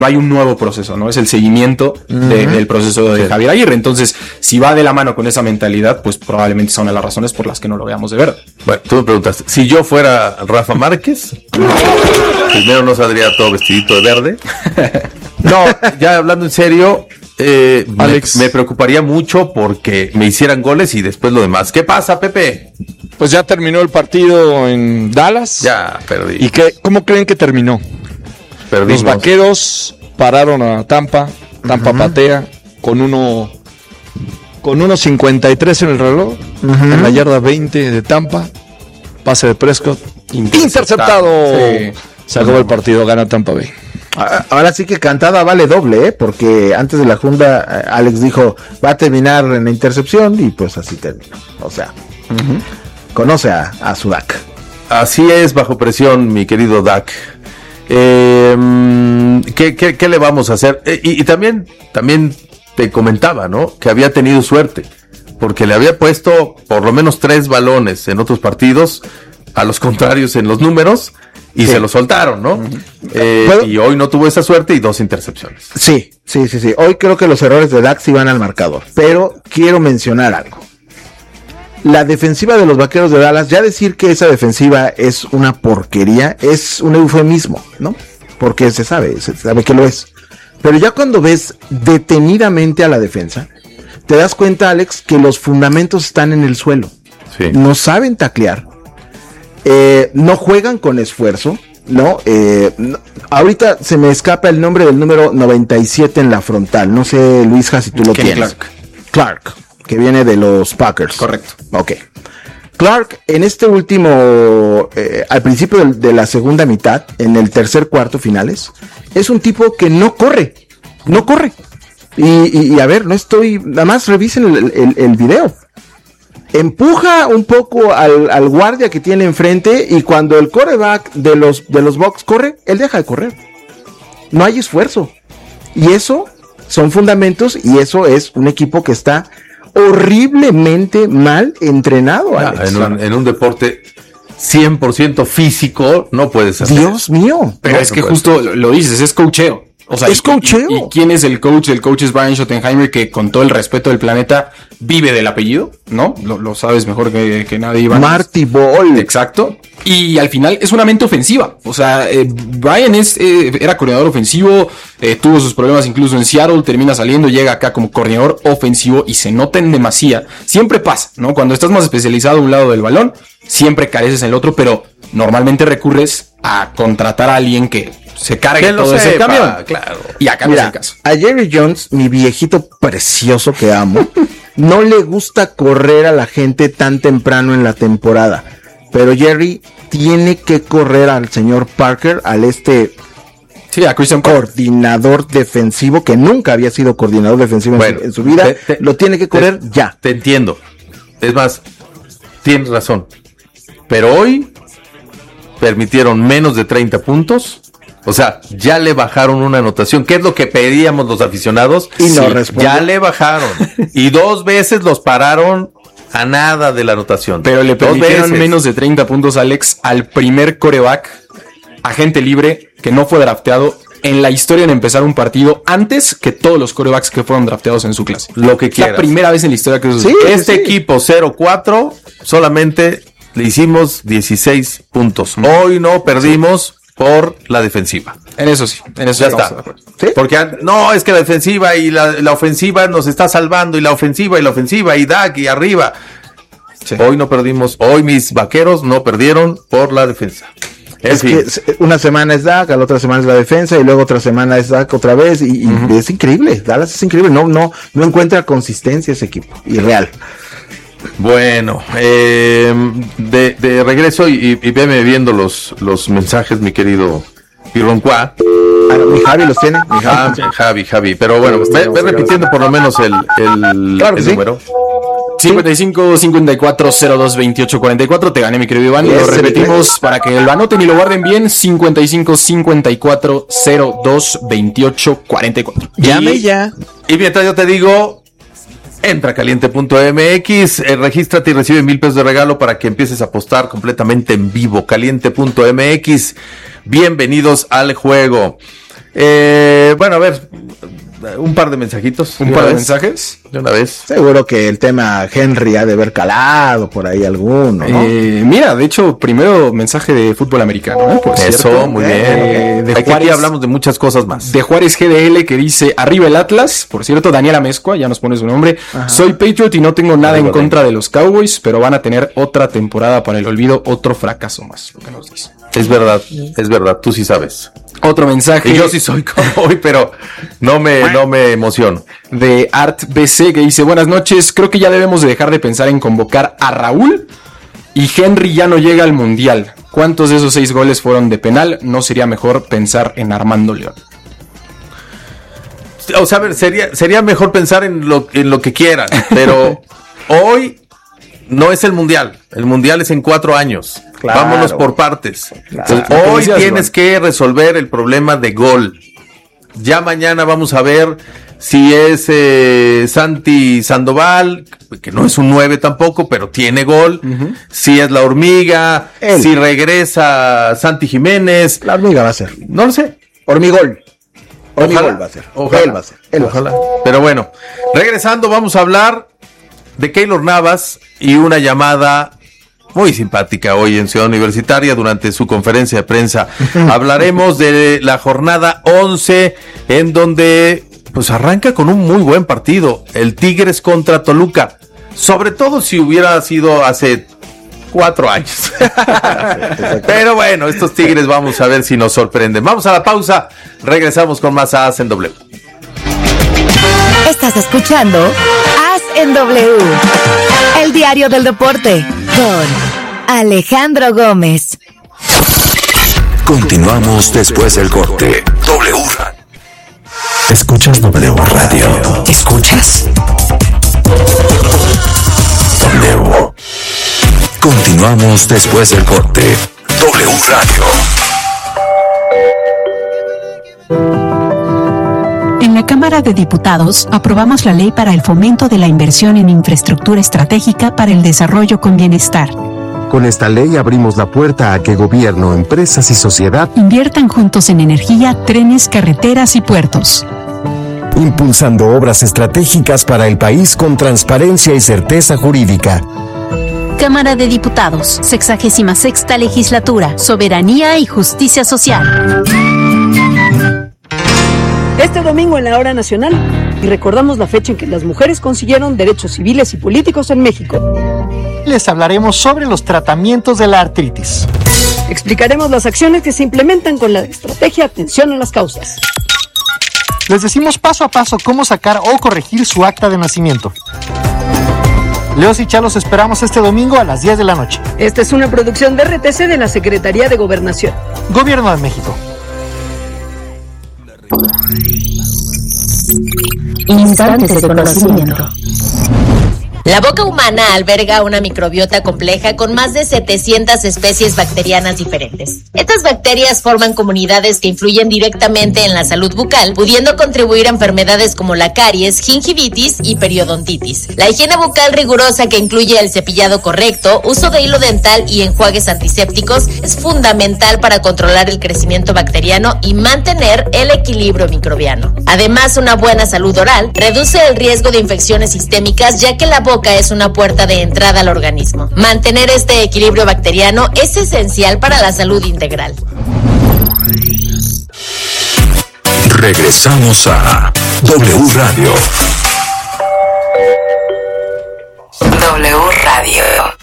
no hay un nuevo proceso, ¿no? Es el seguimiento del proceso de Javier Aguirre. Entonces, si va de la mano con esa mentalidad, pues probablemente son las razones por las que no lo veamos de verde. Bueno, tú me preguntaste, si yo fuera Rafa Márquez, primero no saldría todo vestidito de verde. No, ya hablando en serio, Alex, me preocuparía mucho porque me hicieran goles y después lo demás. ¿Qué pasa, Pepe? Pues ya terminó el partido en Dallas. Ya perdí. ¿Y cómo creen que terminó? Perdimos. Los Vaqueros pararon a Tampa. Tampa patea con 1:53 en el reloj. En la yarda 20 de Tampa. Pase de Prescott. Interceptado. Sí. Se acabó el partido, gana Tampa Bay. Ahora sí que cantada vale doble, porque antes de la junta Alex dijo va a terminar en la intercepción y pues así terminó. O sea, conoce a su Dak. Así es, bajo presión, mi querido Dak. ¿Qué le vamos a hacer? Y también te comentaba, ¿no? Que había tenido suerte, porque le había puesto por lo menos 3 balones en otros partidos a los contrarios en los números y se lo soltaron, ¿no? Y hoy no tuvo esa suerte y 2 intercepciones. Sí. Hoy creo que los errores de Dak sí van al marcador, pero quiero mencionar algo. La defensiva de los Vaqueros de Dallas, ya decir que esa defensiva es una porquería, es un eufemismo, ¿no? Porque se sabe que lo es. Pero ya cuando ves detenidamente a la defensa, te das cuenta, Alex, que los fundamentos están en el suelo. Sí. No saben taclear, no juegan con esfuerzo, ¿no? Ahorita se me escapa el nombre del número 97 en la frontal. No sé, Luisja, si tú lo tienes. Clark, que viene de los Packers. Correcto. Ok. Clark, en este último, al principio de la segunda mitad, en el tercer cuarto finales, es un tipo que no corre. Y a ver, nada más revisen el video. Empuja un poco al guardia que tiene enfrente y cuando el quarterback de los Bucs corre, él deja de correr. No hay esfuerzo. Y eso son fundamentos y eso es un equipo que está horriblemente mal entrenado, Alex. En un deporte 100% físico no puedes hacer. Dios mío. Pero es que justo lo dices, es coacheo. O sea, es coacheo. ¿Y quién es el coach? El coach es Brian Schottenheimer, que con todo el respeto del planeta vive del apellido, ¿no? Lo sabes mejor que nadie, Iván. Marty Ball. Exacto. Y al final es una mente ofensiva. O sea, Brian era coordinador ofensivo, tuvo sus problemas incluso en Seattle, termina saliendo, llega acá como coordinador ofensivo y se nota en demasía. Siempre pasa, ¿no? Cuando estás más especializado a un lado del balón, siempre careces en el otro, pero normalmente recurres a contratar a alguien que se cargue todo ese camión. Claro. Y acá no es el caso. A Jerry Jones, mi viejito precioso que amo, no le gusta correr a la gente tan temprano en la temporada. Pero Jerry tiene que correr al señor Parker, a Christian coordinador defensivo, que nunca había sido coordinador defensivo en su vida. Lo tiene que correr ya. Te entiendo. Es más, tienes razón. Pero hoy permitieron menos de 30 puntos. O sea, ya le bajaron una anotación, que es lo que pedíamos los aficionados. Y no respondió. Ya le bajaron. Y 2 veces los pararon a nada de la anotación. Pero le permitieron menos de 30 puntos, Alex, al primer quarterback agente libre que no fue drafteado en la historia en empezar un partido antes que todos los quarterbacks que fueron drafteados en su clase. Lo que quieras. La primera vez en la historia que eso sucede. Equipo 0-4 solamente le hicimos 16 puntos. Hoy no perdimos por la defensiva. En eso sí, ya está. ¿Sí? Porque no, es que la defensiva y la ofensiva nos está salvando, y la ofensiva y Dak y arriba. Sí. Hoy no perdimos, hoy mis Vaqueros no perdieron por la defensa. Es que una semana es Dak, a la otra semana es la defensa y luego otra semana es Dak otra vez y es increíble. Dallas es increíble, no encuentra consistencia ese equipo, irreal. Bueno, de regreso y veme viendo los mensajes, mi querido Pirroncuá. Mi Javi los tiene. Javi. Pero bueno, ve repitiendo por lo menos el número. 55 54 02 28 44. Te gané, mi querido Iván. Lo repetimos para que lo anoten y lo guarden bien. 55 54 02 28 44. Llame ya. Y mientras yo te digo, entra a caliente.mx, regístrate y recibe $1,000 de regalo para que empieces a apostar completamente en vivo. Caliente.mx. Bienvenidos al juego. Bueno, a ver, un par de mensajitos. ¿Un par de mensajes? De una vez. Seguro que el tema Henry ha de haber calado por ahí alguno, ¿no? Mira, de hecho, primero mensaje de fútbol americano, por Eso, cierto. muy bien. De Aquí Juárez, hablamos de muchas cosas más. de Juárez GDL, que dice, arriba el Atlas. Por cierto, Daniela Mezcua, ya nos pone su nombre. Ajá. Soy Patriot y no tengo nada Arriba, en contra de los Cowboys, pero van a tener otra temporada para el olvido, otro fracaso más, lo que nos dice. Es verdad, tú sí sabes. Otro mensaje. Y yo sí soy cowboy, pero no me emociono. De Art BC, que dice, buenas noches, creo que ya debemos de dejar de pensar en convocar a Raúl y Henry ya no llega al Mundial. ¿Cuántos de esos 6 goles fueron de penal? ¿No sería mejor pensar en Armando León? O sea, a ver, sería mejor pensar en lo que quieran, pero hoy no es el Mundial. El Mundial es en 4 años. Claro. Vámonos por partes. Claro. Entonces, hoy tienes que resolver el problema de gol. Ya mañana vamos a ver si es Santi Sandoval, que no es un 9 tampoco, pero tiene gol. Uh-huh. Si es la Hormiga, si regresa Santi Jiménez. La Hormiga va a ser. No lo sé. Hormigol. Hormigol Ojalá. va a ser. Ojalá. Él va a ser. Él Ojalá. va a ser. Pero bueno, regresando, vamos a hablar de Keylor Navas y una llamada muy simpática hoy en Ciudad Universitaria durante su conferencia de prensa. Hablaremos de la jornada 11 en donde pues arranca con un muy buen partido, el Tigres contra Toluca, sobre todo si hubiera sido hace 4 años. Pero bueno, estos Tigres vamos a ver si nos sorprenden. Vamos a la pausa, regresamos con más As en W. Estás escuchando As en W, el diario del deporte, con Alejandro Gómez. Continuamos después del corte. W. ¿Escuchas W Radio? ¿Escuchas? W. Continuamos después del corte. W Radio. En la Cámara de Diputados aprobamos la ley para el fomento de la inversión en infraestructura estratégica para el desarrollo con bienestar. Con esta ley abrimos la puerta a que gobierno, empresas y sociedad inviertan juntos en energía, trenes, carreteras y puertos. Impulsando obras estratégicas para el país con transparencia y certeza jurídica. Cámara de Diputados, 66ª Legislatura, Soberanía y Justicia Social. Este domingo en la Hora Nacional, y recordamos la fecha en que las mujeres consiguieron derechos civiles y políticos en México. Les hablaremos sobre los tratamientos de la artritis. Explicaremos las acciones que se implementan con la estrategia Atención a las Causas. Les decimos paso a paso cómo sacar o corregir su acta de nacimiento. Leos y Chá los esperamos este domingo a las 10 de la noche. Esta es una producción de RTC de la Secretaría de Gobernación. Gobierno de México. Instantes de conocimiento. La boca humana alberga una microbiota compleja con más de 700 especies bacterianas diferentes. Estas bacterias forman comunidades que influyen directamente en la salud bucal, pudiendo contribuir a enfermedades como la caries, gingivitis y periodontitis. La higiene bucal rigurosa, que incluye el cepillado correcto, uso de hilo dental y enjuagues antisépticos, es fundamental para controlar el crecimiento bacteriano y mantener el equilibrio microbiano. Además, una buena salud oral reduce el riesgo de infecciones sistémicas, ya que la boca es una puerta de entrada al organismo. Mantener este equilibrio bacteriano es esencial para la salud integral. Regresamos a W Radio. W Radio.